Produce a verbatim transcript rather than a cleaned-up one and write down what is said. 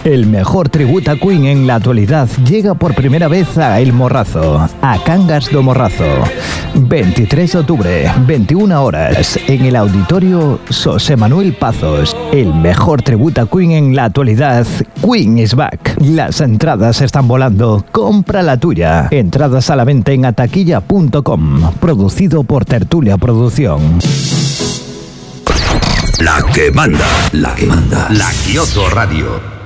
El mejor tributo a Queen en la actualidad llega por primera vez a El Morrazo, a Cangas do Morrazo. veintitrés de octubre, veintiuna horas, en el auditorio José Manuel Pazos. El mejor tributo a Queen en la actualidad, Queen is back. Las entradas están volando, compra la tuya. Entradas a la venta en ataquilla punto com, producido por Tertulia Producción. La que manda, la que manda, La Kioto Radio.